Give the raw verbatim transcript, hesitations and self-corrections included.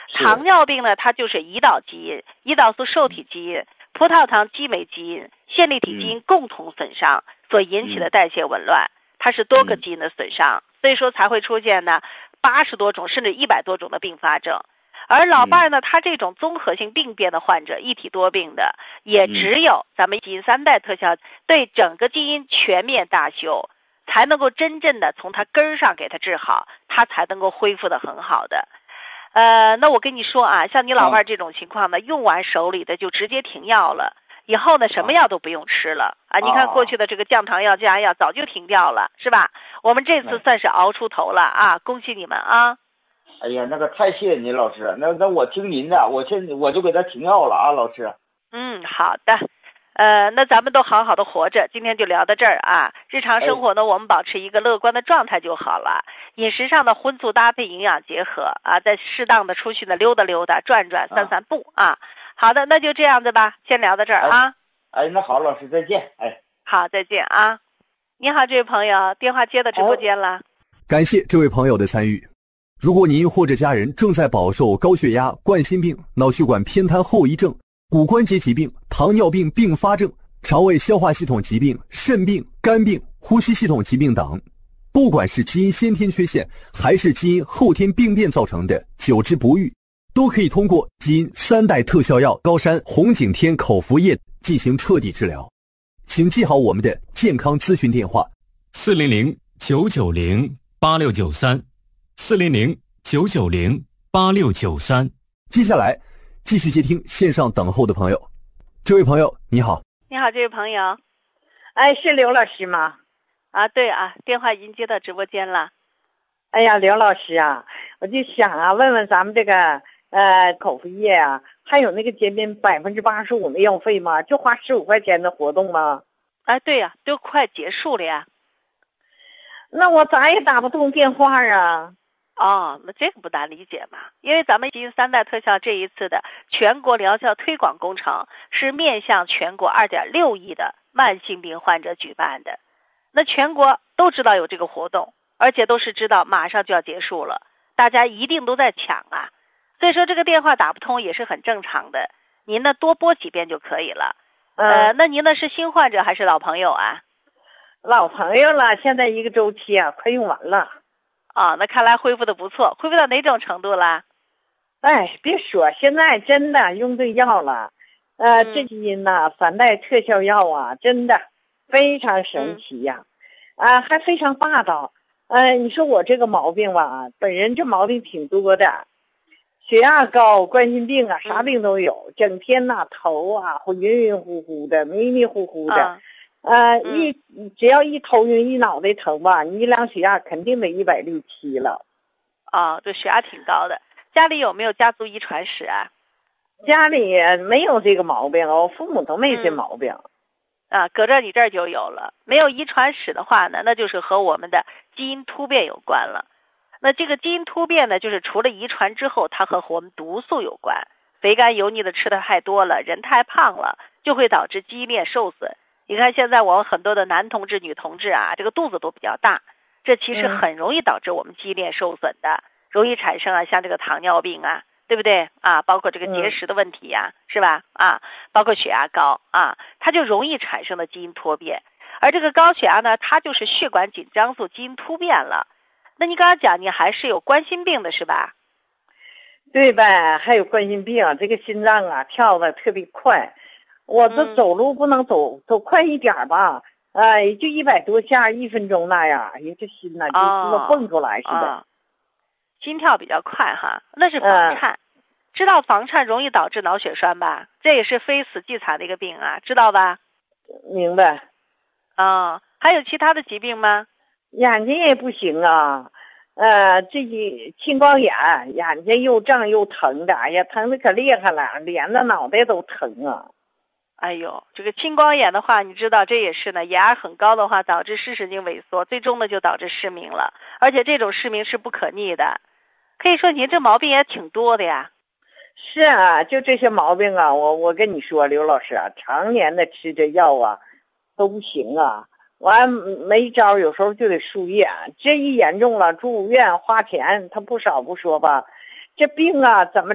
糖尿病呢，它就是胰岛基因、胰岛素受体基因、葡萄糖激酶基因、线粒体基因共同损伤所引起的代谢紊乱，它是多个基因的损伤，所以说才会出现呢八十多种甚至一百多种的并发症。而老伴儿呢，他这种综合性病变的患者，一体多病的，也只有咱们基因三代特效对整个基因全面大修，才能够真正的从它根儿上给它治好，它才能够恢复的很好的。呃，那我跟你说啊，像你老伴儿这种情况呢，用完手里的就直接停药了，以后呢什么药都不用吃了啊！你看过去的这个降糖药、降压药早就停掉了，是吧？我们这次算是熬出头了啊！恭喜你们啊！ 哎呀，那个太谢谢您老师，那那我听您的，我现在我就给他停药了啊，老师。 嗯，好的。呃，那咱们都好好的活着，今天就聊到这儿啊。日常生活呢，我们保持一个乐观的状态就好了。饮食上的荤素搭配，营养结合啊，再适当的出去呢溜达溜达、转转、散散步啊。好的，那就这样子吧，先聊到这儿啊。 哎，那好，老师再见。哎， 好，再见啊。你好，这位朋友，电话接到直播间了。 感谢这位朋友的参与。如果您或者家人正在饱受高血压、冠心病、脑血管偏瘫后遗症、骨关节疾病、糖尿病并发症、肠胃消化系统疾病、肾病、肝病、呼吸系统疾病等，不管是基因先天缺陷还是基因后天病变造成的久治不愈，都可以通过基因三代特效药高山红景天口服液进行彻底治疗。请记好我们的健康咨询电话： 四零零九九零八六九三，四零零九九零八六九三。 接下来继续接听线上等候的朋友。这位朋友你好。 你好，这位朋友。 哎，是刘老师吗？ 啊，对啊，电话已经接到直播间了。 哎呀，刘老师啊，我就想啊，问问咱们这个呃口服液啊，还有那个减免百分之八十五的药费吗？就花十五块钱的活动吗？ 哎，对呀、啊，都快结束了呀。 那我咋也打不通电话啊？ 哦，那这个不难理解嘛，因为咱们基因三代特效这一次的全国疗效推广工程是面向全国 二点六亿的慢性病患者举办的。那全国都知道有这个活动，而且都是知道马上就要结束了，大家一定都在抢啊。所以说这个电话打不通也是很正常的，您呢多拨几遍就可以了。呃，那您呢是新患者还是老朋友啊？ 老朋友了，现在一个周期啊快用完了。 啊、哦，那看来恢复的不错，恢复到哪种程度了？ 哎，别说，现在真的用对药了。呃， 嗯、 这基因呐，三代特效药啊，真的非常神奇呀、啊，啊、嗯，还非常霸道。呃，你说我这个毛病吧，本人这毛病挺多的，血压高、冠心病啊，啥病都有，嗯、整天呐头啊会晕晕乎乎的、迷迷糊糊的。嗯呃， 嗯、 一只要一头晕一脑袋疼吧，你一量血压肯定得一百六七了。 哦，这血压挺高的。家里有没有家族遗传史啊？ 家里没有这个毛病，我父母都没这毛病。 嗯、啊，搁这你这儿就有了。没有遗传史的话呢，那就是和我们的基因突变有关了。那这个基因突变呢，就是除了遗传之后，它和我们毒素有关。肥甘油腻的吃的太多了，人太胖了，就会导致基因链受损。你看现在我们很多的男同志、女同志啊，这个肚子都比较大，这其实很容易导致我们基因链受损的，嗯、容易产生啊像这个糖尿病啊，对不对啊？包括这个结石的问题呀、啊，嗯、是吧？啊，包括血压高啊，它就容易产生的基因突变。而这个高血压呢，它就是血管紧张素基因突变了。那你刚刚讲你还是有冠心病的是吧？ 对呗，还有冠心病，这个心脏啊跳得特别快。我这走路不能走、嗯、走快一点吧，呃，也就一百多下一分钟那样，哎呀，这心呐、啊、就蹦出来似的、 哦哦。心跳比较快哈，那是房颤、嗯。知道房颤容易导致脑血栓吧？这也是非死即残的一个病啊，知道吧？ 明白。 哦，还有其他的疾病吗？ 眼睛也不行啊，呃，这青光眼，眼睛又胀又疼的，哎呀，疼的可厉害了，连着脑袋都疼啊。 哎呦，这个青光眼的话，你知道这也是呢，眼压很高的话，导致视神经萎缩，最终呢就导致失明了，而且这种失明是不可逆的。可以说您这毛病也挺多的呀。 是啊，就这些毛病啊，我我跟你说，刘老师啊，常年的吃这药啊，都不行啊，完没招，有时候就得输液，这一严重了，住院花钱，他不少不说吧，这病啊怎么